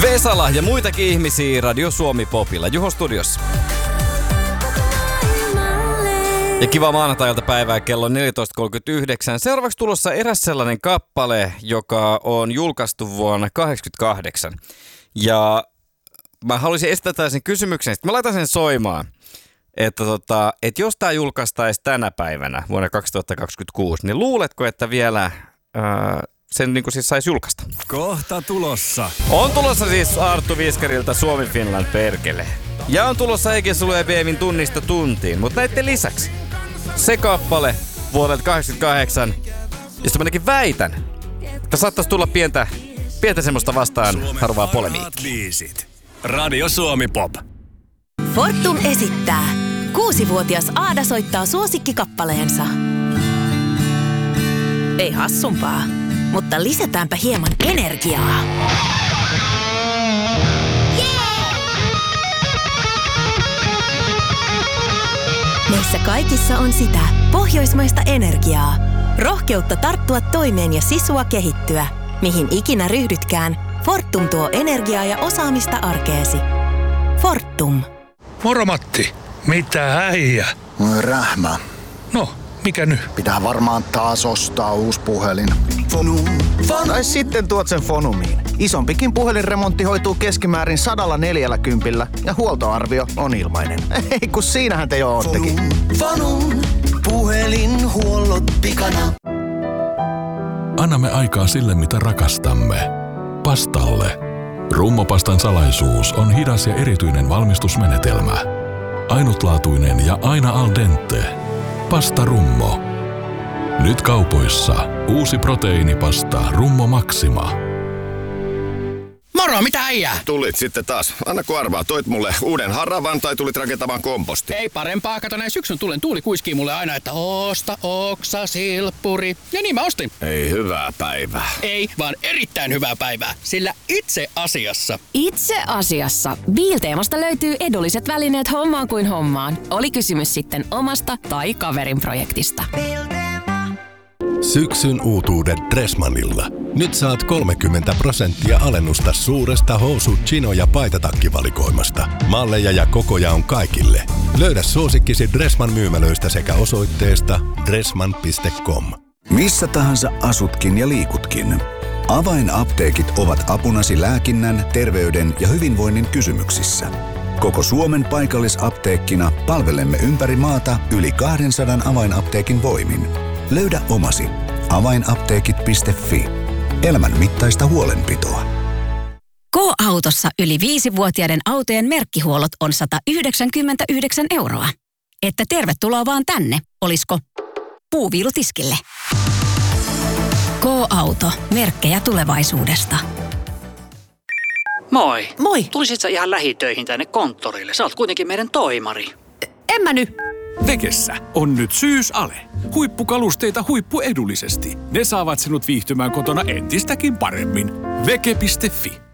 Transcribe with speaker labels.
Speaker 1: Vesala ja muitakin ihmisiä Radio Suomi Popilla. Juho studiossa. Ja kiva maanantai-iltapäivää kello 14.39. Seuraavaksi tulossa eräs sellainen kappale, joka on julkaistu vuonna 1988. Ja mä haluaisin esittää sen kysymyksen, että mä laitan sen soimaan. Että jos tää julkaistaisi tänä päivänä vuonna 2026, niin luuletko, että vielä sen niin kuin siis saisi julkaista?
Speaker 2: Kohta tulossa.
Speaker 1: On tulossa siis Arttu Viskarilta Suomi Finland perkele. Ja on tulossa Heikki Sulu ja Beevin tunnista tuntiin. Mutta näiden lisäksi se kappale vuodelta 1988, josta mä ainakin väitän, että saattaisi tulla pientä semmoista vastaan harvaa polemiikkiä.
Speaker 2: Radio Suomi Pop.
Speaker 3: Fortum esittää. 6-vuotias Aada soittaa suosikkikappaleensa. Ei hassumpaa, mutta lisätäänpä hieman energiaa. Meissä kaikissa on sitä pohjoismaista energiaa. Rohkeutta tarttua toimeen ja sisua kehittyä. Mihin ikinä ryhdytkään, Fortum tuo energiaa ja osaamista arkeesi. Fortum.
Speaker 4: Moro Matti. Mitä äijä?
Speaker 5: Rähmä.
Speaker 4: No, mikä nyt?
Speaker 5: Pitää varmaan taas ostaa uusi puhelin. Tai sitten tuot sen Fonumiin. Isompikin puhelinremontti hoituu keskimäärin 140 ja huoltoarvio on ilmainen. Ei kun siinähän te jo oottekin.
Speaker 6: Fonum, puhelinhuollot pikana.
Speaker 7: Annamme aikaa sille, mitä rakastamme. Pastalle. Rummopastan salaisuus on hidas ja erityinen valmistusmenetelmä. Ainutlaatuinen ja aina al dente. Pasta Rummo. Nyt kaupoissa uusi proteiinipasta Rummo Maxima.
Speaker 8: Moro, mitä äijää?
Speaker 9: Tulit sitten taas. Anna kun arvaa, toit mulle uuden haravan tai tulit rakentamaan komposti?
Speaker 8: Ei parempaa, kato näin syksyn tuuli kuiskii mulle aina, että osta oksa silppuri. Ja niin mä ostin.
Speaker 9: Ei hyvää päivää.
Speaker 8: Ei, vaan erittäin hyvää päivää, sillä itse asiassa
Speaker 3: Biilteemasta löytyy edulliset välineet hommaan kuin hommaan. Oli kysymys sitten omasta tai kaverin projektista.
Speaker 10: Syksyn uutuudet Dressmannilla. Nyt saat 30% alennusta suuresta housu-, chino- ja paitatakkivalikoimasta. Malleja ja kokoja on kaikille. Löydä suosikkisi Dressmann myymälöistä sekä osoitteesta dressmann.com.
Speaker 11: Missä tahansa asutkin ja liikutkin. Avainapteekit ovat apunasi lääkinnän, terveyden ja hyvinvoinnin kysymyksissä. Koko Suomen paikallisapteekkina palvelemme ympäri maata yli 200 avainapteekin voimin. Löydä omasi. Avainapteekit.fi. Elämän mittaista huolenpitoa.
Speaker 3: K-autossa yli 5-vuotiaiden autojen merkkihuollot on 199 €. Että tervetuloa vaan tänne, olisko puuviilutiskille. K-auto. Merkkejä tulevaisuudesta.
Speaker 8: Moi.
Speaker 3: Moi.
Speaker 8: Tulisit sä ihan lähitöihin tänne konttorille? Sä oot kuitenkin meidän toimari.
Speaker 3: En mä nyt.
Speaker 2: Vekessä on nyt syysale. Huippukalusteita huippuedullisesti. Ne saavat sinut viihtymään kotona entistäkin paremmin. Veke.fi.